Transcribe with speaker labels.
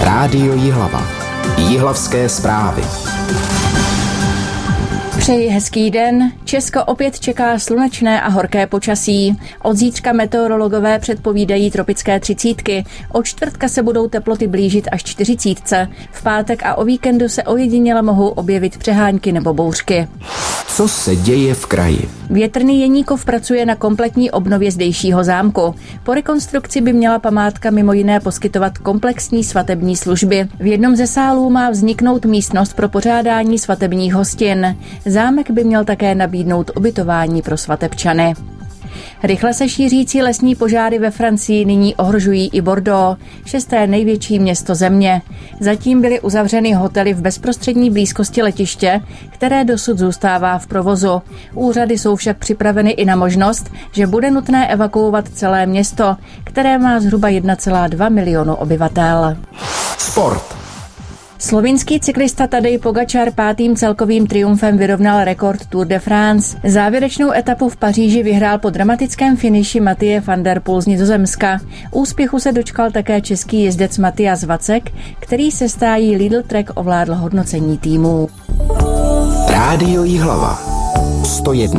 Speaker 1: Rádio Jihlava. Jihlavské zprávy.
Speaker 2: Přeji hezký den. Česko opět čeká slunečné a horké počasí. Od zítřka meteorologové předpovídají tropické 30. Od čtvrtka se budou teploty blížit až 40. V pátek a o víkendu se ojediněle mohou objevit přehánky nebo bouřky.
Speaker 1: Co se děje v kraji?
Speaker 2: Větrný Jeníkov pracuje na kompletní obnově zdejšího zámku. Po rekonstrukci by měla památka mimo jiné poskytovat komplexní svatební služby. V jednom ze sálů má vzniknout místnost pro pořádání svatebních hostin. Zámek by měl také nabídnout ubytování pro svatebčany. Rychle se šířící lesní požáry ve Francii nyní ohrožují i Bordeaux, 6. největší město země. Zatím byly uzavřeny hotely v bezprostřední blízkosti letiště, které dosud zůstává v provozu. Úřady jsou však připraveny i na možnost, že bude nutné evakuovat celé město, které má zhruba 1,2 milionu obyvatel.
Speaker 1: Sport.
Speaker 2: Slovinský cyklista Tadej Pogačar 5. celkovým triumfem vyrovnal rekord Tour de France. Závěrečnou etapu v Paříži vyhrál po dramatickém finiši Mathieu van der Poel z Nizozemska. Úspěchu se dočkal také český jezdec Matyáš Vacek, který se stájí Lidl Trek ovládl hodnocení týmů.
Speaker 1: Rádio Jihlava 101.